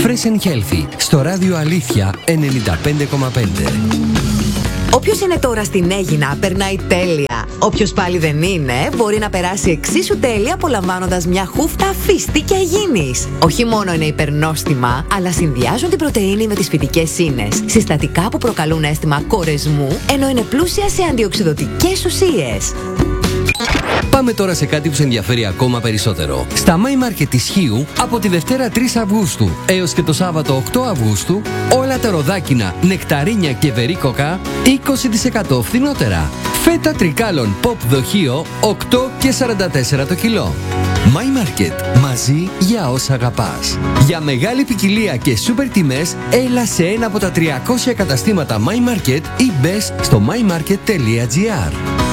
Fresh and Healthy στο ράδιο Αλήθεια 95,5. Όποιος είναι τώρα στην Αίγινα περνάει τέλεια. Όποιος πάλι δεν είναι, μπορεί να περάσει εξίσου τέλεια απολαμβάνοντας μια χούφτα φιστίκια Αιγίνης. Όχι μόνο είναι υπερνόστιμα, αλλά συνδυάζουν την πρωτεΐνη με τις φυτικές ίνες. Συστατικά που προκαλούν αίσθημα κορεσμού, ενώ είναι πλούσια σε αντιοξειδωτικές ουσίες. Πάμε τώρα σε κάτι που σε ενδιαφέρει ακόμα περισσότερο. Στα My Market της Χίου, από τη Δευτέρα 3 Αυγούστου έως και το Σάββατο 8 Αυγούστου, όλα τα ροδάκινα, νεκταρίνια και βερίκοκα 20% φθηνότερα. Φέτα τρικάλων pop δοχείο 8 και 44 το κιλό. My Market, μαζί για όσα αγαπάς. Για μεγάλη ποικιλία και σούπερ τιμές, έλα σε ένα από τα 300 καταστήματα My Market ή μπες στο mymarket.gr.